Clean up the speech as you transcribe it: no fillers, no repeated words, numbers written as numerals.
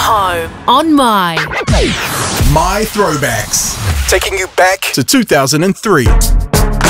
home on My Throwbacks. Taking you back to 2003.